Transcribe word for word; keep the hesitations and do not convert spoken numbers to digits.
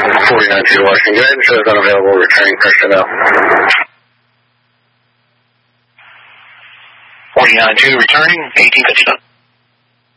forty-nine two Washington, go ahead and show us unavailable returning personnel. forty-nine two returning, eighteen fifty-nine.